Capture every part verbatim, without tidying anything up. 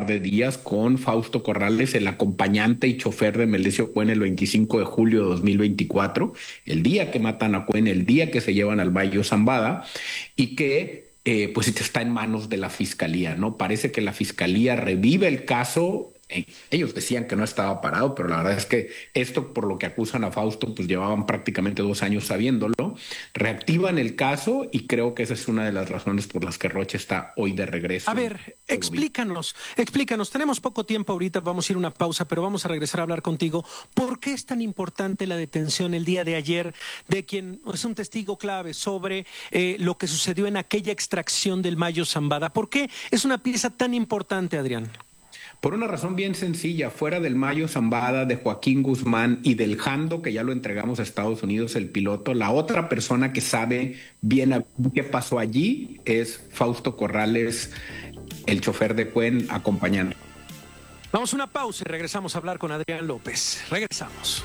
par de días con Fausto Corrales, el acompañante y chofer de Melesio Cuen, el veinticinco de julio de dos mil veinticuatro, el día que matan a Cuen, el día que se llevan al Bayo Zambada, y que eh, pues está en manos de la fiscalía, ¿no? Parece que la fiscalía revive el caso. Ellos decían que no estaba parado, pero la verdad es que esto, por lo que acusan a Fausto, pues llevaban prácticamente dos años sabiéndolo. Reactivan el caso y creo que esa es una de las razones por las que Rocha está hoy de regreso. A ver, explícanos, explícanos. Tenemos poco tiempo ahorita, vamos a ir a una pausa, pero vamos a regresar a hablar contigo. ¿Por qué es tan importante la detención el día de ayer de quien es un testigo clave sobre eh, lo que sucedió en aquella extracción del Mayo Zambada? ¿Por qué es una pieza tan importante, Adrián? Por una razón bien sencilla, fuera del Mayo Zambada, de Joaquín Guzmán y del Jando, que ya lo entregamos a Estados Unidos, el piloto, la otra persona que sabe bien qué pasó allí es Fausto Corrales, el chofer de Cuen, acompañando. Vamos a una pausa y regresamos a hablar con Adrián López. Regresamos.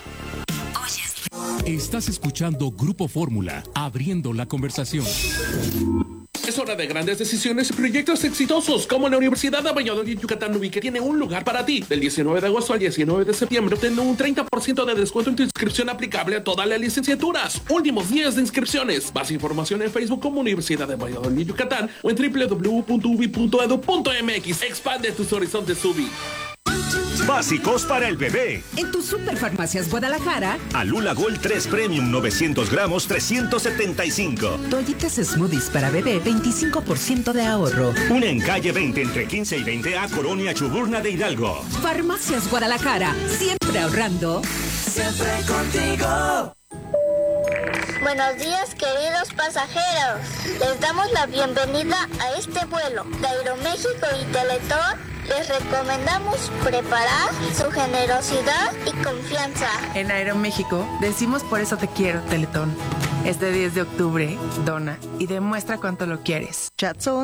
Estás escuchando Grupo Fórmula, abriendo la conversación. Es hora de grandes decisiones y proyectos exitosos, como la Universidad de Valladolid Yucatán Ubi, que tiene un lugar para ti. Del diecinueve de agosto al diecinueve de septiembre, obtén un treinta por ciento de descuento en tu inscripción aplicable a todas las licenciaturas. Últimos días de inscripciones. Más información en Facebook como Universidad de Valladolid Yucatán o en doble u doble u doble u punto ubi punto edu punto eme equis. Expande tus horizontes, Ubi. Básicos para el bebé. En tu Superfarmacias Guadalajara, Alula Gold tres Premium novecientos gramos, trescientos setenta y cinco. Toallitas Smoothies para bebé, veinticinco por ciento de ahorro. Una en calle veinte, entre quince y veinte A, Colonia Chuburna de Hidalgo. Farmacias Guadalajara, siempre ahorrando. Siempre contigo. Buenos días, queridos pasajeros. Les damos la bienvenida a este vuelo de Aeroméxico y Teletón. Les recomendamos preparar su generosidad y confianza. En Aeroméxico decimos por eso te quiero, Teletón. Este diez de octubre, dona y demuestra cuánto lo quieres.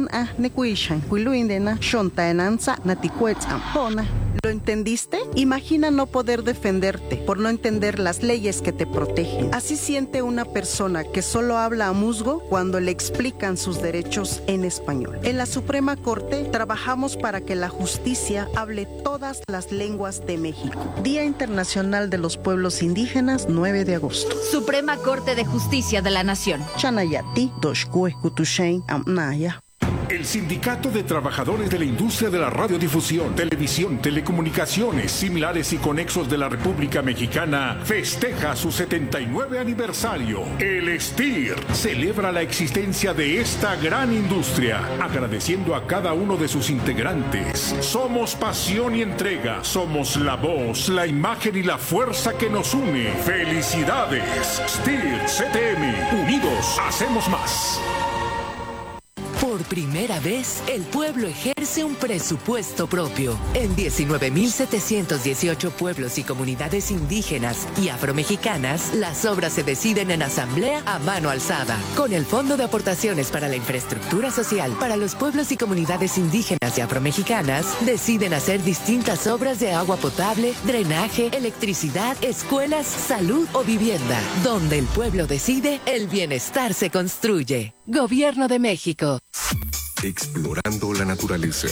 ¿Lo entendiste? Imagina no poder defenderte por no entender las leyes que te protegen. Así siente una persona que solo habla a musgo cuando le explican sus derechos en español. En la Suprema Corte trabajamos para que la justicia hable todas las lenguas de México. Día Internacional de los Pueblos Indígenas, nueve de agosto. Suprema Corte de Justicia de la Nación. Chanayati, Doshkue, Kutushain, Amnaya. El Sindicato de Trabajadores de la Industria de la Radiodifusión, Televisión, Telecomunicaciones, Similares y Conexos de la República Mexicana festeja su setenta y nueve aniversario. El S T I R celebra la existencia de esta gran industria, agradeciendo a cada uno de sus integrantes. Somos pasión y entrega, somos la voz, la imagen y la fuerza que nos une. ¡Felicidades! S T I R C T M, unidos hacemos más. Por primera vez, el pueblo ejerce un presupuesto propio. En diecinueve mil setecientos dieciocho pueblos y comunidades indígenas y afromexicanas, las obras se deciden en asamblea a mano alzada. Con el Fondo de Aportaciones para la Infraestructura Social para los pueblos y comunidades indígenas y afromexicanas, deciden hacer distintas obras de agua potable, drenaje, electricidad, escuelas, salud o vivienda. Donde el pueblo decide, el bienestar se construye. Gobierno de México. Explorando la naturaleza.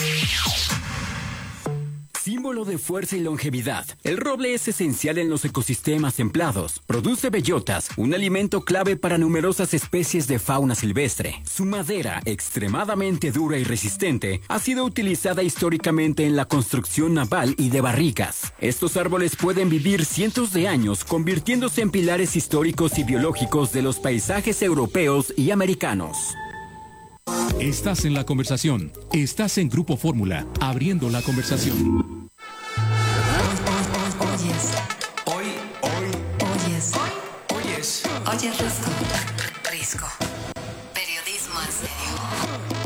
Símbolo de fuerza y longevidad, el roble es esencial en los ecosistemas templados. Produce bellotas, un alimento clave para numerosas especies de fauna silvestre. Su madera, extremadamente dura y resistente, ha sido utilizada históricamente en la construcción naval y de barricas. Estos árboles pueden vivir cientos de años, convirtiéndose en pilares históricos y biológicos de los paisajes europeos y americanos. Estás en la conversación. Estás en Grupo Fórmula, abriendo la conversación. Oyes. Hoy, hoy. Oyes. Hoy. Oyes. Oyes Risco. Risco. Periodismo en serio.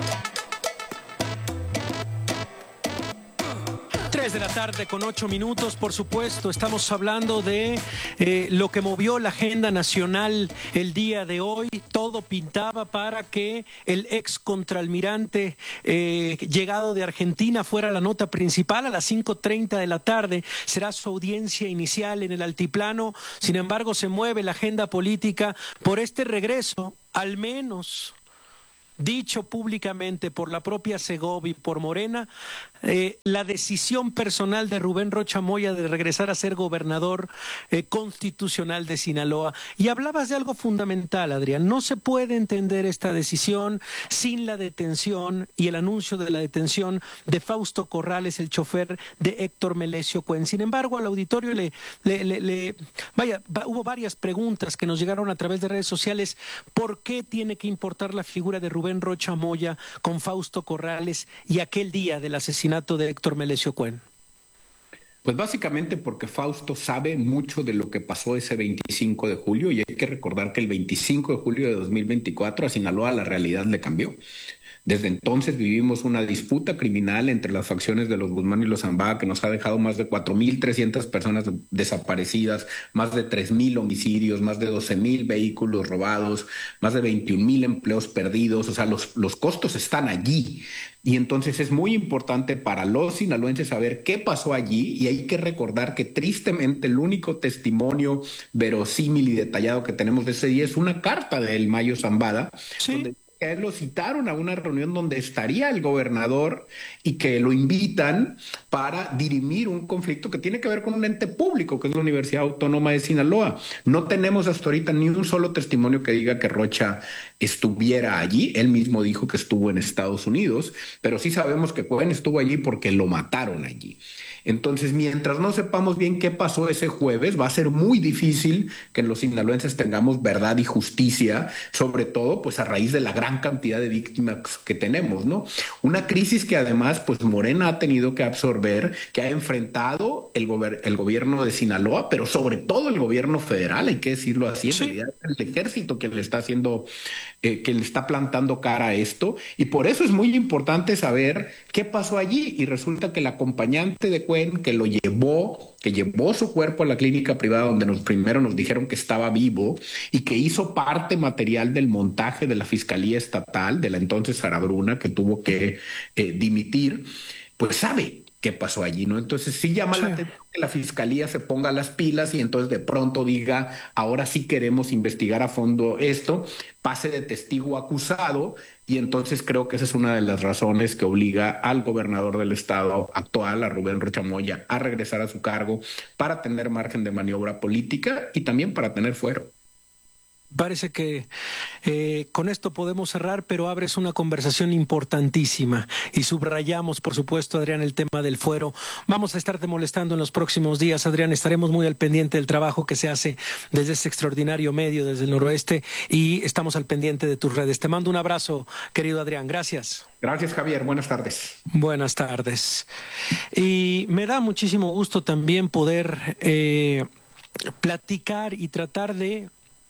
tres de la tarde con ocho minutos, por supuesto, estamos hablando de eh, lo que movió la agenda nacional el día de hoy. Todo pintaba para que el ex contraalmirante eh, llegado de Argentina fuera la nota principal. A las cinco treinta de la tarde será su audiencia inicial en el altiplano. Sin embargo, se mueve la agenda política por este regreso, al menos dicho públicamente por la propia Segovia y por Morena, eh, la decisión personal de Rubén Rocha Moya de regresar a ser gobernador eh, constitucional de Sinaloa. Y hablabas de algo fundamental, Adrián. No se puede entender esta decisión sin la detención y el anuncio de la detención de Fausto Corrales, el chofer de Héctor Melesio Cuen. Sin embargo, al auditorio le, le, le, le vaya, va, hubo varias preguntas que nos llegaron a través de redes sociales. ¿Por qué tiene que importar la figura de Rubén Rocha Moya con Fausto Corrales y aquel día del asesinato de Héctor Melesio Cuen? Pues básicamente porque Fausto sabe mucho de lo que pasó ese veinticinco de julio, y hay que recordar que el veinticinco de julio de dos mil veinticuatro a Sinaloa la realidad le cambió. Desde entonces vivimos una disputa criminal entre las facciones de los Guzmán y los Zambada que nos ha dejado más de cuatro mil trescientas personas desaparecidas, más de tres mil homicidios, más de doce mil vehículos robados, más de veintiún mil empleos perdidos. O sea, los, los costos están allí. Y entonces es muy importante para los sinaloenses saber qué pasó allí, y hay que recordar que tristemente el único testimonio verosímil y detallado que tenemos de ese día es una carta del Mayo Zambada, sí, donde que a él lo citaron a una reunión donde estaría el gobernador y que lo invitan para dirimir un conflicto que tiene que ver con un ente público, que es la Universidad Autónoma de Sinaloa. No tenemos hasta ahorita ni un solo testimonio que diga que Rocha estuviera allí. Él mismo dijo que estuvo en Estados Unidos, pero sí sabemos que Cuen estuvo allí porque lo mataron allí. Entonces, mientras no sepamos bien qué pasó ese jueves, va a ser muy difícil que los sinaloenses tengamos verdad y justicia, sobre todo pues a raíz de la gran cantidad de víctimas que tenemos, ¿no? Una crisis que además pues Morena ha tenido que absorber, que ha enfrentado el, gober- el gobierno de Sinaloa, pero sobre todo el gobierno federal, hay que decirlo así, en realidad es el ejército que le está haciendo, eh, que le está plantando cara a esto, y por eso es muy importante saber qué pasó allí. Y resulta que el acompañante de Cuen, que lo llevó, que llevó su cuerpo a la clínica privada donde nos, primero nos dijeron que estaba vivo, y que hizo parte material del montaje de la Fiscalía Estatal, de la entonces Sara Bruna, que tuvo que eh, dimitir, pues sabe qué pasó allí, ¿no? Entonces sí llama sí. la atención que la Fiscalía se ponga las pilas y entonces de pronto diga, ahora sí queremos investigar a fondo esto, pase de testigo acusado, y entonces creo que esa es una de las razones que obliga al gobernador del estado actual, a Rubén Rocha Moya, a regresar a su cargo para tener margen de maniobra política y también para tener fuero. Parece que eh, con esto podemos cerrar, pero abres una conversación importantísima y subrayamos, por supuesto, Adrián, el tema del fuero. Vamos a estarte molestando en los próximos días, Adrián. Estaremos muy al pendiente del trabajo que se hace desde este extraordinario medio, desde el noroeste, y estamos al pendiente de tus redes. Te mando un abrazo, querido Adrián. Gracias. Gracias, Javier. Buenas tardes. Buenas tardes. Y me da muchísimo gusto también poder eh, platicar y tratar de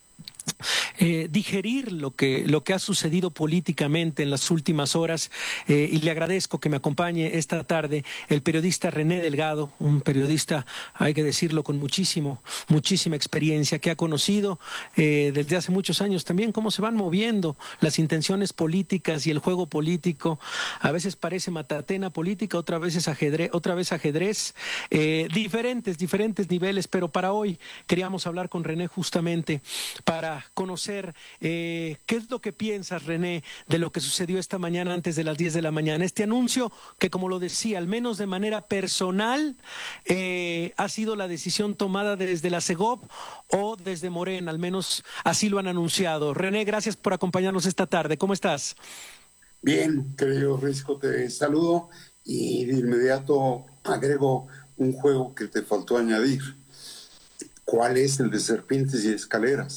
Eh, digerir lo que, lo que ha sucedido políticamente en las últimas horas, eh, y le agradezco que me acompañe esta tarde el periodista René Delgado, un periodista, hay que decirlo, con muchísimo, muchísima experiencia, que ha conocido eh, desde hace muchos años también cómo se van moviendo las intenciones políticas y el juego político. A veces parece matatena política, otras veces ajedrez, otra vez ajedrez, eh, diferentes, diferentes niveles, pero para hoy queríamos hablar con René justamente para conocer eh, qué es lo que piensas, René, de lo que sucedió esta mañana antes de las diez de la mañana. Este anuncio que, como lo decía, al menos de manera personal, eh, ha sido la decisión tomada desde la Segov o desde Morena, al menos así lo han anunciado. René, gracias por acompañarnos esta tarde. ¿Cómo estás? Bien, querido Risco, te saludo y de inmediato agrego un juego que te faltó añadir. ¿Cuál es el de serpientes y escaleras?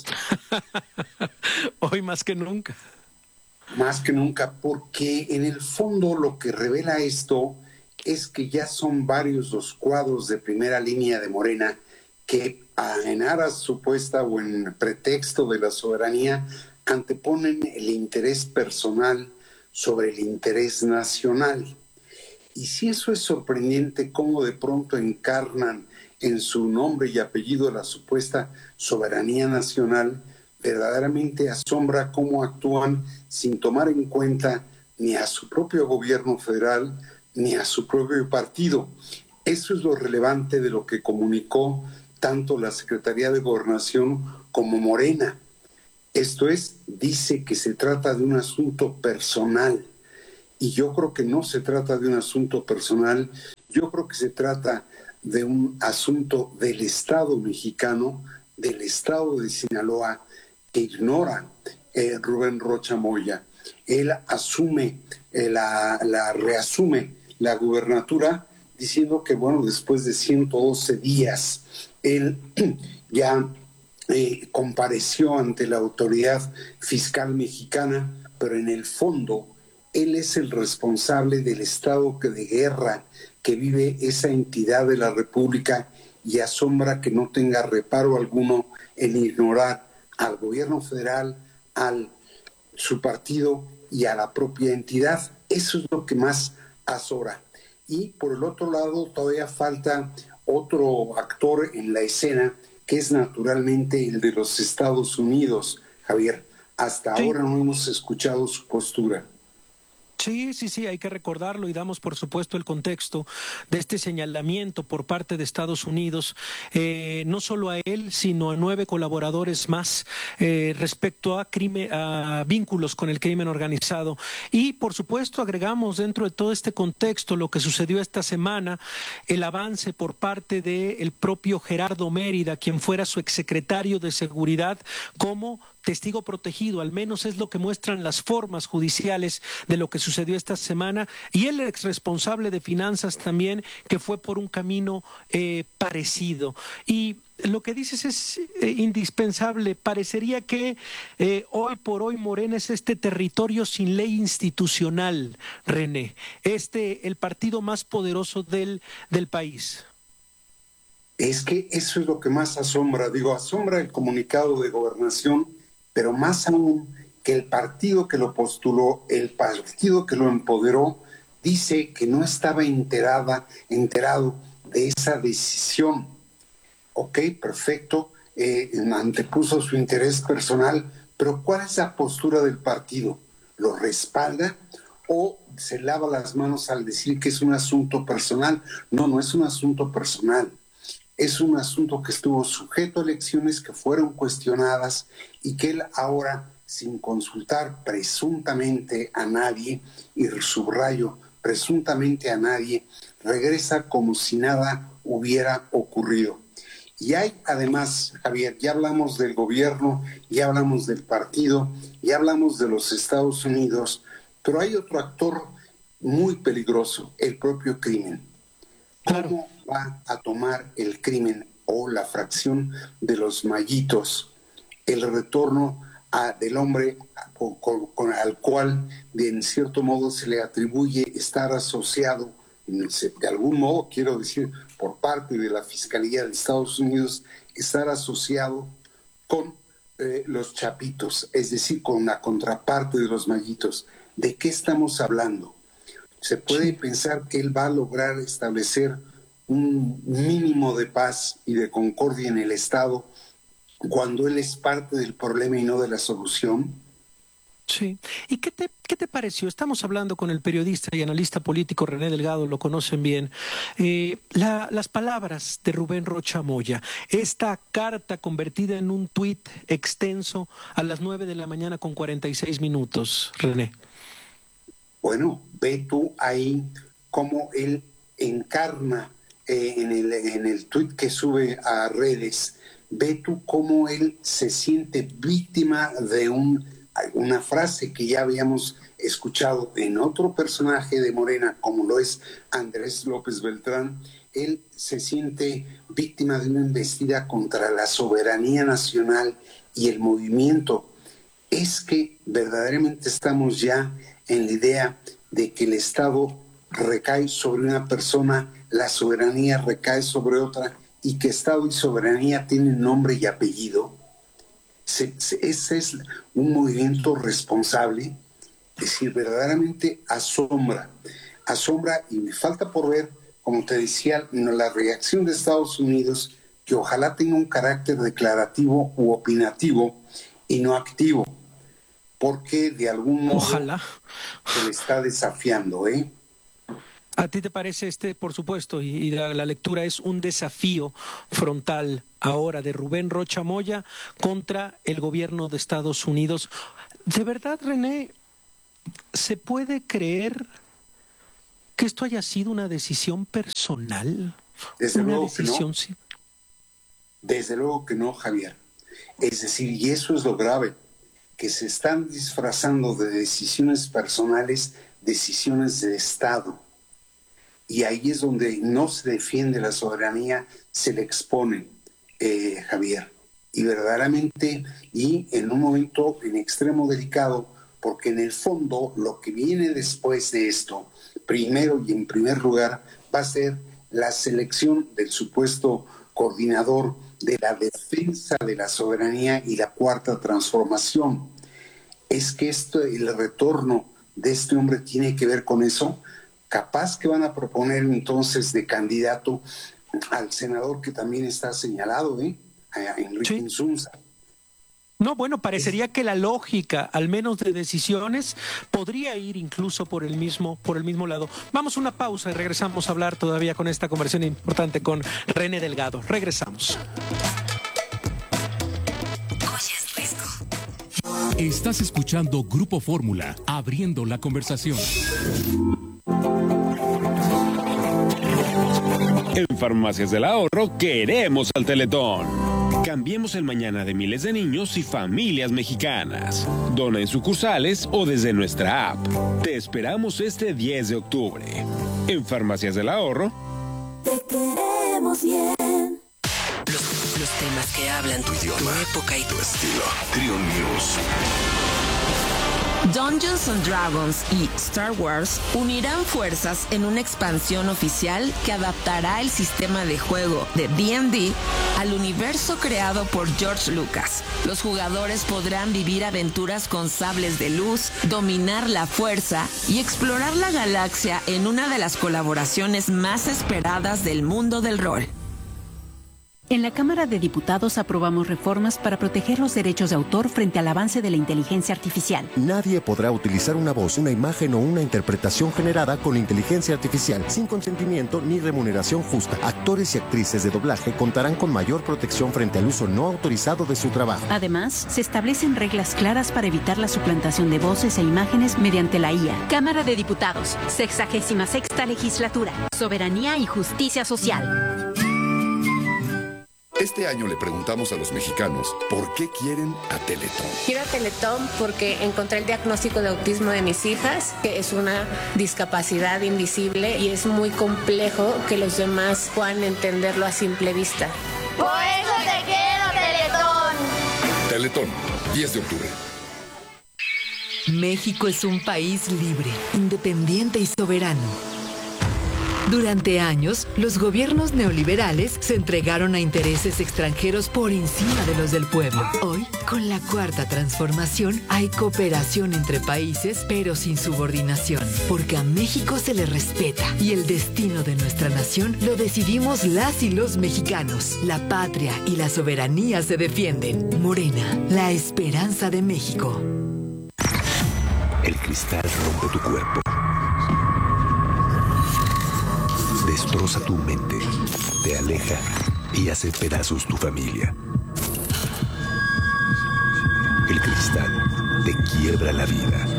Hoy más que nunca. Más que nunca, porque en el fondo lo que revela esto es que ya son varios los cuadros de primera línea de Morena que, en aras supuesta o en pretexto de la soberanía, anteponen el interés personal sobre el interés nacional. Y si eso es sorprendente, cómo de pronto encarnan en su nombre y apellido la supuesta soberanía nacional, verdaderamente asombra cómo actúan sin tomar en cuenta ni a su propio gobierno federal ni a su propio partido. Eso es lo relevante de lo que comunicó tanto la Secretaría de Gobernación como Morena. Esto es, dice que se trata de un asunto personal Y yo creo que no se trata de un asunto personal, yo creo que se trata de un asunto del Estado mexicano, del Estado de Sinaloa, que ignora eh, Rubén Rocha Moya. Él asume, eh, la, la reasume la gubernatura diciendo que, bueno, después de ciento doce días, él ya eh, compareció ante la autoridad fiscal mexicana, pero en el fondo él es el responsable del estado de guerra que vive esa entidad de la República y asombra que no tenga reparo alguno en ignorar al gobierno federal, al su partido y a la propia entidad. Eso es lo que más azora. Y por el otro lado todavía falta otro actor en la escena, que es naturalmente el de los Estados Unidos, Javier. Hasta sí. ahora no hemos escuchado su postura. Sí, sí, sí, hay que recordarlo y damos por supuesto el contexto de este señalamiento por parte de Estados Unidos, eh, no solo a él, sino a nueve colaboradores más eh, respecto a, crimen, a vínculos con el crimen organizado. Y por supuesto agregamos dentro de todo este contexto lo que sucedió esta semana, el avance por parte del propio Gerardo Mérida, quien fuera su exsecretario de Seguridad, como testigo protegido, al menos es lo que muestran las formas judiciales de lo que sucedió esta semana, y el ex responsable de finanzas también, que fue por un camino eh, parecido. Y lo que dices es eh, indispensable. Parecería que eh, hoy por hoy Morena es este territorio sin ley institucional, René, este el partido más poderoso del, del país. Es que eso es lo que más asombra, digo, asombra el comunicado de gobernación, pero más aún que el partido que lo postuló, el partido que lo empoderó, dice que no estaba enterada, enterado de esa decisión. Ok, perfecto, eh, antepuso su interés personal, pero ¿cuál es la postura del partido? ¿Lo respalda o se lava las manos al decir que es un asunto personal? No, no es un asunto personal. Es un asunto que estuvo sujeto a elecciones que fueron cuestionadas y que él ahora, sin consultar presuntamente a nadie, y subrayo, presuntamente a nadie, regresa como si nada hubiera ocurrido. Y hay además, Javier, ya hablamos del gobierno, ya hablamos del partido, ya hablamos de los Estados Unidos, pero hay otro actor muy peligroso, el propio crimen. ¿Cómo va a tomar el crimen o la fracción de los Mayitos el retorno a, del hombre con, con, con, al cual de, en cierto modo se le atribuye estar asociado, de algún modo quiero decir por parte de la Fiscalía de Estados Unidos, estar asociado con eh, los Chapitos, es decir, con la contraparte de los Mayitos? ¿De qué estamos hablando? Se puede pensar que él va a lograr establecer un mínimo de paz y de concordia en el Estado cuando él es parte del problema y no de la solución. Sí. ¿Y qué te, qué te pareció? Estamos hablando con el periodista y analista político René Delgado, lo conocen bien. Eh, la, las palabras de Rubén Rocha Moya, esta carta convertida en un tuit extenso a las nueve de la mañana con cuarenta y seis minutos, René. Bueno, ve tú ahí cómo él encarna eh, en el, en el tuit que sube a redes, ve tú cómo él se siente víctima de un, una frase que ya habíamos escuchado en otro personaje de Morena, como lo es Andrés López Beltrán. Él se siente víctima de una embestida contra la soberanía nacional y el movimiento. Es que verdaderamente estamos ya en la idea de que el Estado recae sobre una persona, la soberanía recae sobre otra, y que Estado y soberanía tienen nombre y apellido. Se, se, ese es un movimiento responsable, es decir, verdaderamente asombra, asombra, y me falta por ver, como te decía, la reacción de Estados Unidos, que ojalá tenga un carácter declarativo u opinativo y no activo, porque de algún modo ojalá se le está desafiando, ¿eh? ¿A ti te parece este, por supuesto, y, y la, la lectura es un desafío frontal ahora de Rubén Rocha Moya contra el gobierno de Estados Unidos? De verdad, René, ¿se puede creer que esto haya sido una decisión personal? Desde una luego decisión, que no. sí. Desde luego que no, Javier. Es decir, y eso es lo grave, que se están disfrazando de decisiones personales, decisiones de Estado. Y ahí es donde no se defiende la soberanía, se le expone, eh, Javier. Y verdaderamente, y en un momento en extremo delicado, porque en el fondo lo que viene después de esto, primero y en primer lugar, va a ser la selección del supuesto coordinador de la defensa de la soberanía y la cuarta transformación. Es que esto, el retorno de este hombre tiene que ver con eso. Capaz que van a proponer entonces de candidato al senador que también está señalado, ¿eh? a Enrique sí. Insunza. No, bueno, parecería que la lógica, al menos de decisiones, podría ir incluso por el mismo, por el mismo lado. Vamos a una pausa y regresamos a hablar todavía con esta conversación importante con René Delgado. Regresamos. Estás escuchando Grupo Fórmula, abriendo la conversación. En Farmacias del Ahorro queremos al Teletón. Cambiemos el mañana de miles de niños y familias mexicanas. Dona en sucursales o desde nuestra app. Te esperamos este diez de octubre. En Farmacias del Ahorro. Te queremos bien. Los, los temas que hablan tu idioma, tu época y tu estilo. Trio News. Dungeons and Dragons y Star Wars unirán fuerzas en una expansión oficial que adaptará el sistema de juego de D and D al universo creado por George Lucas. Los jugadores podrán vivir aventuras con sables de luz, dominar la fuerza y explorar la galaxia en una de las colaboraciones más esperadas del mundo del rol. En la Cámara de Diputados aprobamos reformas para proteger los derechos de autor frente al avance de la inteligencia artificial. Nadie podrá utilizar una voz, una imagen o una interpretación generada con inteligencia artificial sin consentimiento ni remuneración justa. Actores y actrices de doblaje contarán con mayor protección frente al uso no autorizado de su trabajo. Además, se establecen reglas claras para evitar la suplantación de voces e imágenes mediante la I A. Cámara de Diputados, sexagésima sexta legislatura. Soberanía y justicia social. Este año le preguntamos a los mexicanos por qué quieren a Teletón. Quiero a Teletón porque encontré el diagnóstico de autismo de mis hijas, que es una discapacidad invisible y es muy complejo que los demás puedan entenderlo a simple vista. Por eso te quiero, Teletón. Teletón, diez de octubre. México es un país libre, independiente y soberano. Durante años, los gobiernos neoliberales se entregaron a intereses extranjeros por encima de los del pueblo. Hoy, con la cuarta transformación, hay cooperación entre países, pero sin subordinación. Porque a México se le respeta y el destino de nuestra nación lo decidimos las y los mexicanos. La patria y la soberanía se defienden. Morena, la esperanza de México. El cristal rompe tu cuerpo. Destroza tu mente, te aleja y hace pedazos tu familia. El cristal te quiebra la vida.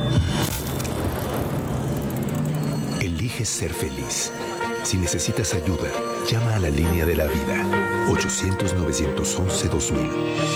Elige ser feliz. Si necesitas ayuda, llama a la línea de la vida. ochocientos, novecientos once, dos mil.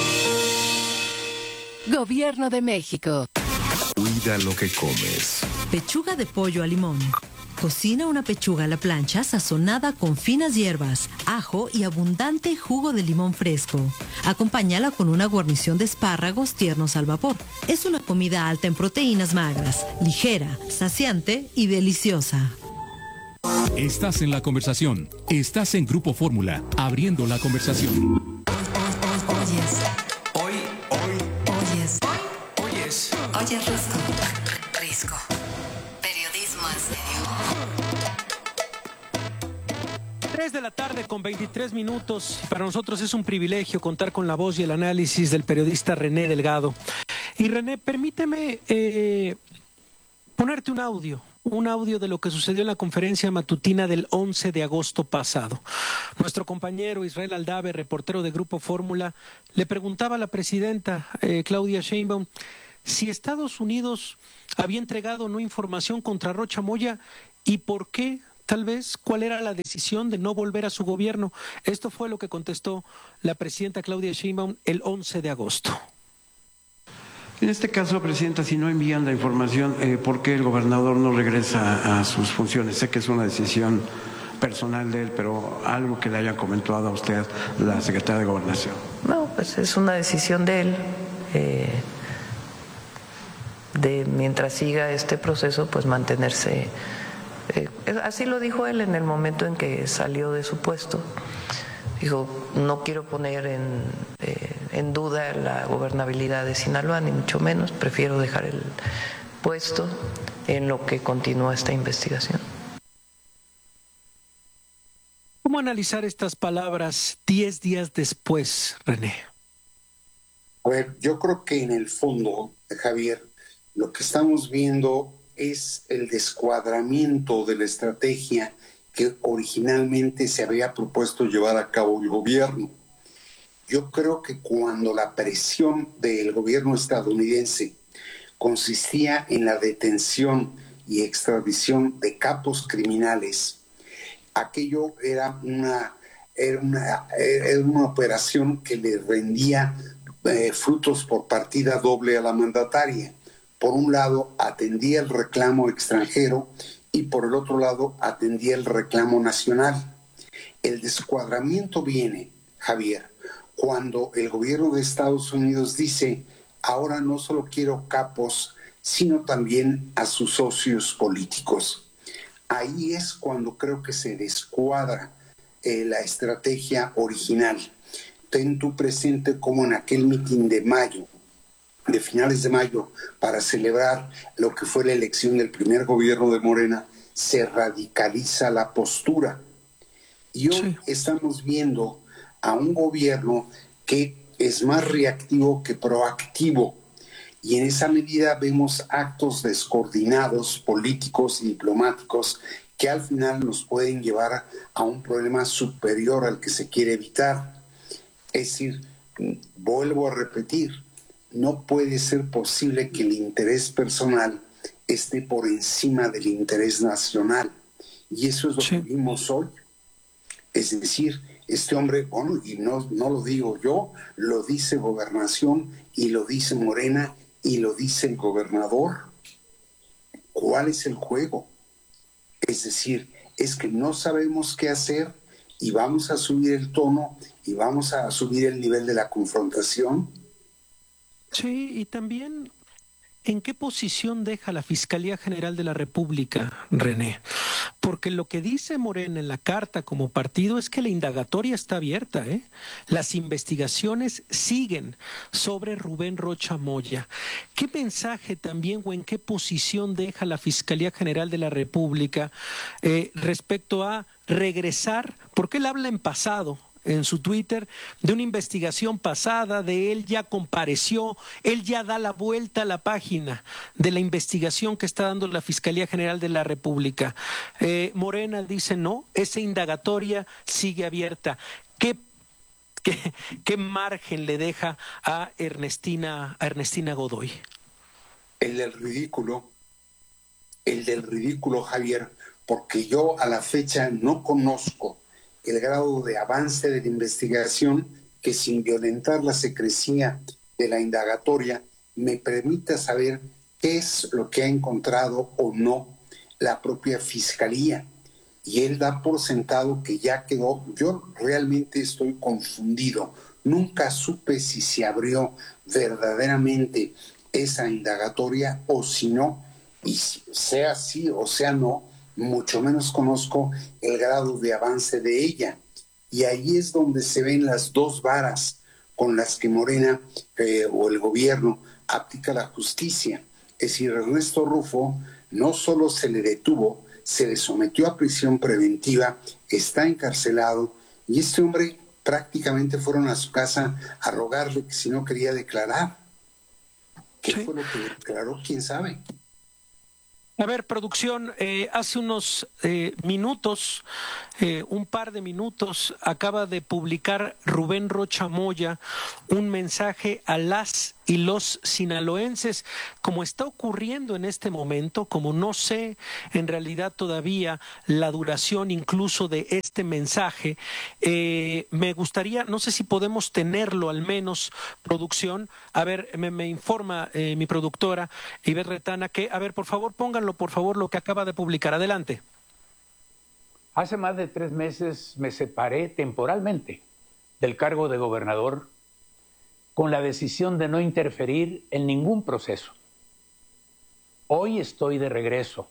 Gobierno de México. Cuida lo que comes. Pechuga de pollo a limón. Cocina una pechuga a la plancha sazonada con finas hierbas, ajo y abundante jugo de limón fresco. Acompáñala con una guarnición de espárragos tiernos al vapor. Es una comida alta en proteínas magras, ligera, saciante y deliciosa. Estás en la conversación. Estás en Grupo Fórmula, abriendo la conversación. Oyes. Hoy, hoy. Oyes. Oyes. Oyes Risco. Risco. Periodismo en serio. tres de la tarde con veintitrés minutos. Para nosotros es un privilegio contar con la voz y el análisis del periodista René Delgado. Y René, permíteme eh, ponerte un audio. Un audio de lo que sucedió en la conferencia matutina del once de agosto pasado. Nuestro compañero Israel Aldave, reportero de Grupo Fórmula, le preguntaba a la presidenta eh, Claudia Sheinbaum si Estados Unidos había entregado no información contra Rocha Moya y por qué, tal vez, cuál era la decisión de no volver a su gobierno. Esto fue lo que contestó la presidenta Claudia Sheinbaum el once de agosto. En este caso, Presidenta, si no envían la información, eh, ¿por qué el gobernador no regresa a sus funciones? Sé que es una decisión personal de él, pero algo que le haya comentado a usted la secretaria de Gobernación. No, pues es una decisión de él. Eh, de mientras siga este proceso, pues mantenerse. Eh, así lo dijo él en el momento en que salió de su puesto. Dijo, no quiero poner en, eh, en duda la gobernabilidad de Sinaloa, ni mucho menos, prefiero dejar el puesto en lo que continúa esta investigación. ¿Cómo analizar estas palabras diez días después, René? A ver, yo creo que en el fondo, Javier, lo que estamos viendo es el descuadramiento de la estrategia que originalmente se había propuesto llevar a cabo el gobierno. Yo creo que cuando la presión del gobierno estadounidense consistía en la detención y extradición de capos criminales, aquello era una, era una, era una operación que le rendía eh, frutos por partida doble a la mandataria. Por un lado, atendía el reclamo extranjero y por el otro lado atendía el reclamo nacional. El descuadramiento viene, Javier, cuando el gobierno de Estados Unidos dice, ahora no solo quiero capos, sino también a sus socios políticos. Ahí es cuando creo que se descuadra eh, la estrategia original. Ten tú presente como en aquel mitin de mayo, de finales de mayo, para celebrar lo que fue la elección del primer gobierno de Morena, se radicaliza la postura. Y hoy sí. estamos viendo a un gobierno que es más reactivo que proactivo. Y en esa medida vemos actos descoordinados, políticos y diplomáticos, que al final nos pueden llevar a un problema superior al que se quiere evitar. Es decir, vuelvo a repetir, no puede ser posible que el interés personal esté por encima del interés nacional. Y eso es lo sí. que vimos hoy. Es decir, este hombre, bueno, y no, no lo digo yo, lo dice Gobernación y lo dice Morena y lo dice el gobernador. ¿Cuál es el juego? Es decir, es que no sabemos qué hacer y vamos a subir el tono y vamos a subir el nivel de la confrontación. Sí, y también, ¿en qué posición deja la Fiscalía General de la República, René? Porque lo que dice Morena en la carta como partido es que la indagatoria está abierta, ¿eh? Las investigaciones siguen sobre Rubén Rocha Moya. ¿Qué mensaje también o en qué posición deja la Fiscalía General de la República eh, respecto a regresar? Porque él habla en pasado en su Twitter de una investigación pasada, de él ya compareció, él ya da la vuelta a la página de la investigación que está dando la Fiscalía General de la República. Eh, Morena dice no, esa indagatoria sigue abierta. ¿Qué, qué, qué margen le deja a Ernestina, a Ernestina Godoy? El del ridículo, el del ridículo, Javier, porque yo a la fecha no conozco el grado de avance de la investigación que, sin violentar la secrecía de la indagatoria, me permita saber qué es lo que ha encontrado o no la propia Fiscalía. Y él da por sentado que ya quedó. Yo realmente estoy confundido. Nunca supe si se abrió verdaderamente esa indagatoria o si no. Y si sea así o sea no, mucho menos conozco el grado de avance de ella. Y ahí es donde se ven las dos varas con las que Morena eh, o el gobierno aplica la justicia. Es decir, Ernesto Rufo no solo se le detuvo, se le sometió a prisión preventiva, está encarcelado, y este hombre prácticamente fueron a su casa a rogarle que si no quería declarar. ¿Qué sí. fue lo que declaró? ¿Quién sabe? A ver, producción, eh, hace unos eh, minutos, eh, un par de minutos, acaba de publicar Rubén Rocha Moya un mensaje a las y los sinaloenses, como está ocurriendo en este momento, como no sé en realidad todavía la duración incluso de este mensaje, eh, me gustaría, no sé si podemos tenerlo al menos, producción. A ver, me, me informa eh, mi productora Ivette Retana que, a ver, por favor, pónganlo, por favor, lo que acaba de publicar. Adelante. Hace más de tres meses me separé temporalmente del cargo de gobernador con la decisión de no interferir en ningún proceso. Hoy estoy de regreso.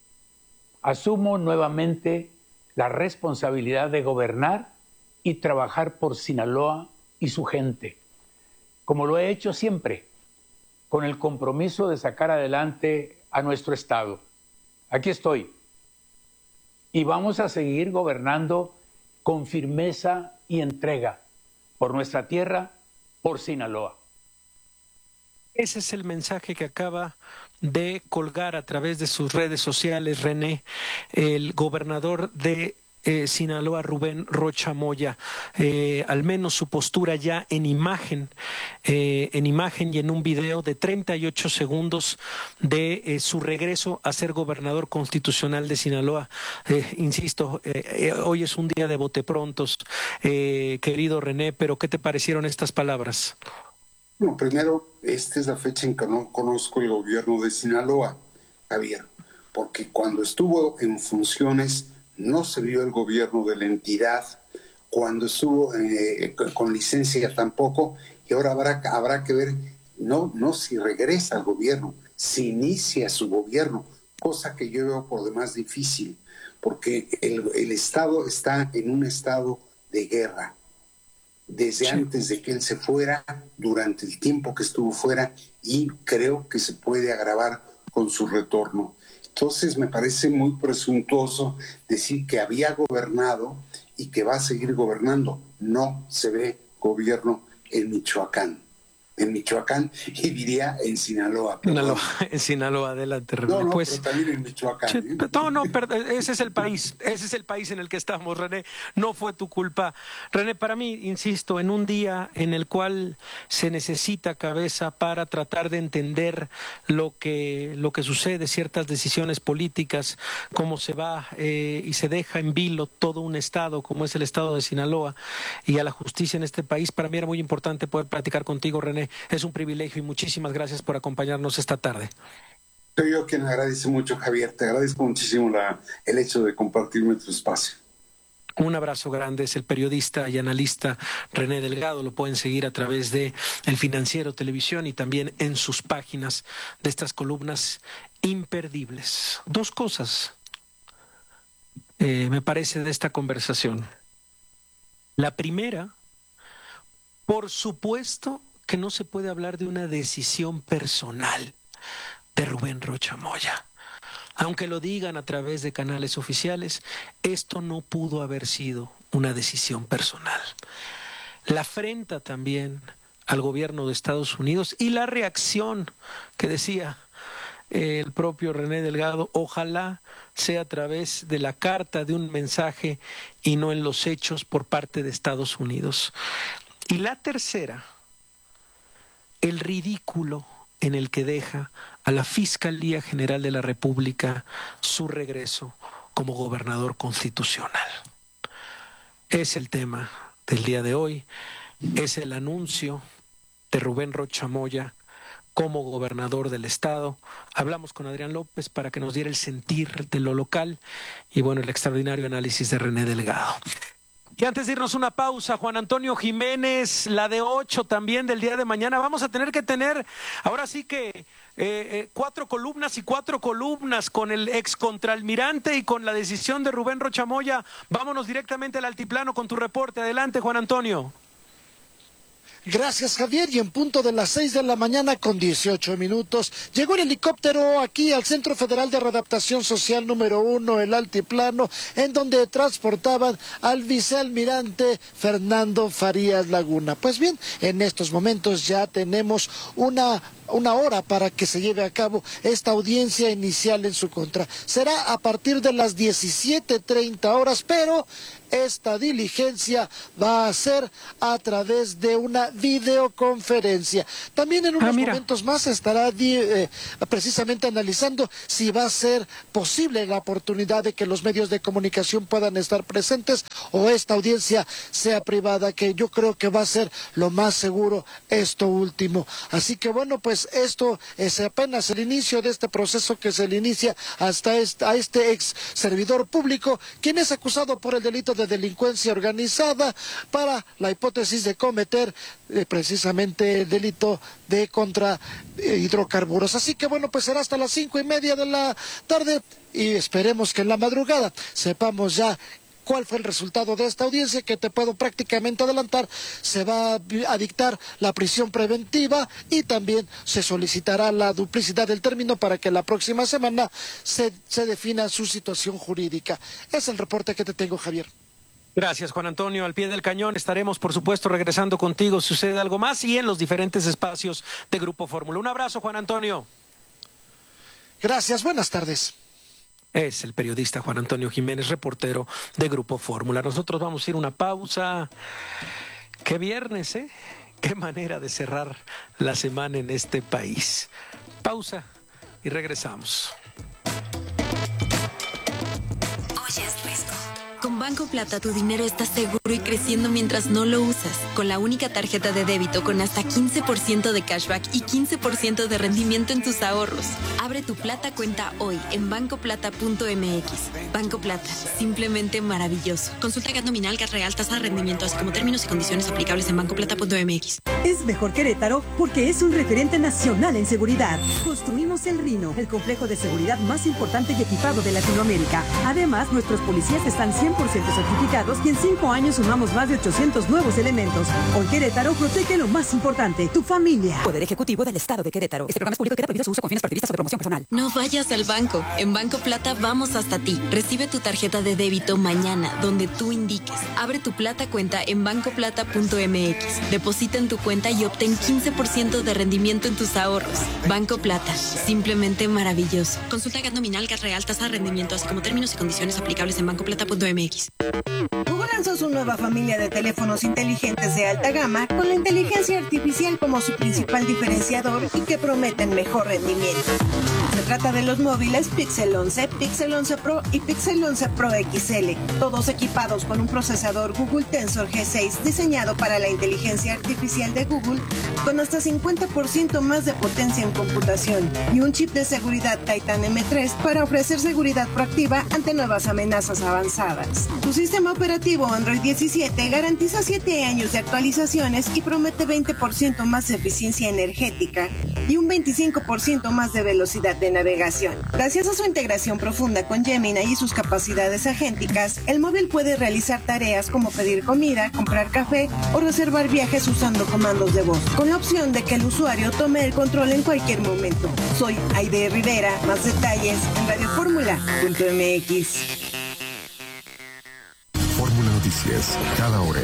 Asumo nuevamente la responsabilidad de gobernar y trabajar por Sinaloa y su gente, como lo he hecho siempre, con el compromiso de sacar adelante a nuestro estado. Aquí estoy. Y vamos a seguir gobernando con firmeza y entrega por nuestra tierra, por Sinaloa. Ese es el mensaje que acaba de colgar a través de sus redes sociales, René, el gobernador de eh, Sinaloa, Rubén Rocha Moya. Eh, al menos su postura ya en imagen, eh, en imagen y en un video de treinta y ocho segundos de eh, su regreso a ser gobernador constitucional de Sinaloa. Eh, insisto, eh, eh, hoy es un día de boteprontos, eh, querido René, pero ¿qué te parecieron estas palabras? Bueno, primero, esta es la fecha en que no conozco el gobierno de Sinaloa, Javier, porque cuando estuvo en funciones no se vio el gobierno de la entidad, cuando estuvo eh, con licencia tampoco, y ahora habrá, habrá que ver, no, no si regresa al gobierno, si inicia su gobierno, cosa que yo veo por demás difícil, porque el, el Estado está en un estado de guerra. Desde sí. antes de que él se fuera, durante el tiempo que estuvo fuera, y creo que se puede agravar con su retorno. Entonces me parece muy presuntuoso decir que había gobernado y que va a seguir gobernando. No se ve gobierno en Michoacán. En Michoacán y diría en Sinaloa. Sinaloa en Sinaloa, adelante, René. No, no, pues, pero también en Michoacán. Sí, ¿eh? No, no, pero ese es el país, ese es el país en el que estamos, René. No fue tu culpa. René, para mí, insisto, en un día en el cual se necesita cabeza para tratar de entender lo que, lo que sucede, ciertas decisiones políticas, cómo se va eh, y se deja en vilo todo un estado como es el estado de Sinaloa y a la justicia en este país, para mí era muy importante poder platicar contigo, René. Es un privilegio y muchísimas gracias por acompañarnos esta tarde. Soy yo quien agradece mucho, Javier. Te agradezco muchísimo la, el hecho de compartirme tu espacio. Un abrazo grande. Es el periodista y analista René Delgado. Lo pueden seguir a través de El Financiero Televisión y también en sus páginas de estas columnas imperdibles. Dos cosas eh, me parece de esta conversación. La primera, por supuesto que no se puede hablar de una decisión personal de Rubén Rocha Moya. Aunque lo digan a través de canales oficiales, esto no pudo haber sido una decisión personal. La afrenta también al gobierno de Estados Unidos y la reacción que decía el propio René Delgado, ojalá sea a través de la carta, de un mensaje y no en los hechos por parte de Estados Unidos. Y la tercera, el ridículo en el que deja a la Fiscalía General de la República su regreso como gobernador constitucional. Es el tema del día de hoy, es el anuncio de Rubén Rocha Moya como gobernador del estado. Hablamos con Adrián López para que nos diera el sentir de lo local y bueno, el extraordinario análisis de René Delgado. Y antes de irnos una pausa, Juan Antonio Jiménez, la de ocho también del día de mañana. Vamos a tener que tener, ahora sí que eh, eh, cuatro columnas y cuatro columnas con el ex contraalmirante y con la decisión de Rubén Rocha Moya. Vámonos directamente al altiplano con tu reporte. Adelante, Juan Antonio. Gracias, Javier, y en punto de las seis de la mañana con dieciocho minutos llegó el helicóptero aquí al Centro Federal de Readaptación Social número uno, el Altiplano, en donde transportaban al vicealmirante Fernando Farías Laguna. Pues bien, en estos momentos ya tenemos una una hora para que se lleve a cabo esta audiencia inicial en su contra. Será a partir de las diecisiete treinta horas, pero esta diligencia va a ser a través de una videoconferencia. También en unos ah, momentos más estará eh, precisamente analizando si va a ser posible la oportunidad de que los medios de comunicación puedan estar presentes o esta audiencia sea privada, que yo creo que va a ser lo más seguro esto último. Así que bueno, pues esto es apenas el inicio de este proceso que se le inicia hasta este, a este ex servidor público, quien es acusado por el delito de de delincuencia organizada para la hipótesis de cometer eh, precisamente el delito de contra eh, hidrocarburos. Así que bueno, pues será hasta las cinco y media de la tarde y esperemos que en la madrugada sepamos ya cuál fue el resultado de esta audiencia, que te puedo prácticamente adelantar. Se va a dictar la prisión preventiva y también se solicitará la duplicidad del término para que la próxima semana se, se defina su situación jurídica. Es el reporte que te tengo, Javier. Gracias, Juan Antonio. Al pie del cañón estaremos, por supuesto, regresando contigo si sucede algo más y en los diferentes espacios de Grupo Fórmula. Un abrazo, Juan Antonio. Gracias, buenas tardes. Es el periodista Juan Antonio Jiménez, reportero de Grupo Fórmula. Nosotros vamos a ir a una pausa. Qué viernes, ¿eh? Qué manera de cerrar la semana en este país. Pausa y regresamos. Con Banco Plata tu dinero está seguro y creciendo mientras no lo usas. Con la única tarjeta de débito con hasta quince por ciento de cashback y quince por ciento de rendimiento en tus ahorros. Abre tu Plata cuenta hoy en banco plata punto m x. Banco Plata, simplemente maravilloso. Consulta gat nominal, gat real, tasa de rendimiento, así como términos y condiciones aplicables en banco plata punto m x. Es mejor Querétaro porque es un referente nacional en seguridad. Construimos el Rino, el complejo de seguridad más importante y equipado de Latinoamérica. Además, nuestros policías están cien por ciento certificados y en cinco años sumamos más de ochocientos nuevos elementos. Hoy Querétaro protege lo más importante, tu familia. Poder Ejecutivo del Estado de Querétaro. Este programa es público y queda prohibido su uso con fines partidistas o de promoción personal. No vayas al banco. En Banco Plata vamos hasta ti. Recibe tu tarjeta de débito mañana, donde tú indiques. Abre tu Plata cuenta en banco plata punto m x. Deposita en tu cuenta y obtén quince por ciento de rendimiento en tus ahorros. Banco Plata, simplemente maravilloso. Consulta gat nominal, gat real, tasa de rendimiento, así como términos y condiciones aplicables en banco plata punto m x. Google lanzó su nueva familia de teléfonos inteligentes de alta gama con la inteligencia artificial como su principal diferenciador y que prometen mejor rendimiento. Se trata de los móviles Pixel once, Pixel once Pro y Pixel once Pro X L, todos equipados con un procesador Google Tensor G seis diseñado para la inteligencia artificial de Google con hasta cincuenta por ciento más de potencia en computación y un chip de seguridad Titan M tres para ofrecer seguridad proactiva ante nuevas amenazas avanzadas. Su sistema operativo Android diecisiete garantiza siete años de actualizaciones y promete veinte por ciento más de eficiencia energética y un veinticinco por ciento más de velocidad de navegación. Gracias a su integración profunda con Gemini y sus capacidades agénticas, el móvil puede realizar tareas como pedir comida, comprar café o reservar viajes usando comandos de voz, con la opción de que el usuario tome el control en cualquier momento. Soy Aide Rivera, más detalles en radio fórmula punto m x. Fórmula Noticias, cada hora.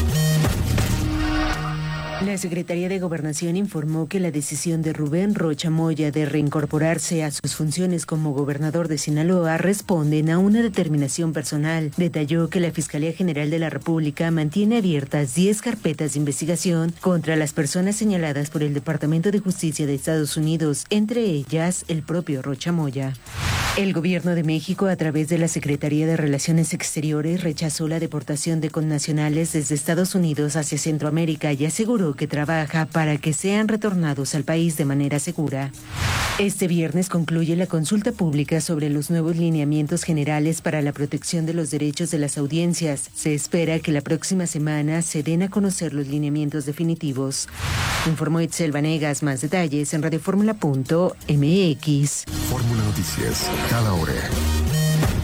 La Secretaría de Gobernación informó que la decisión de Rubén Rocha Moya de reincorporarse a sus funciones como gobernador de Sinaloa responden a una determinación personal. Detalló que la Fiscalía General de la República mantiene abiertas diez carpetas de investigación contra las personas señaladas por el Departamento de Justicia de Estados Unidos, entre ellas el propio Rocha Moya. El Gobierno de México, a través de la Secretaría de Relaciones Exteriores, rechazó la deportación de connacionales desde Estados Unidos hacia Centroamérica y aseguró que trabaja para que sean retornados al país de manera segura. Este viernes concluye la consulta pública sobre los nuevos lineamientos generales para la protección de los derechos de las audiencias. Se espera que la próxima semana se den a conocer los lineamientos definitivos. Informó Itzel Vanegas. Más detalles en radio fórmula punto m x. Fórmula Noticias, cada hora.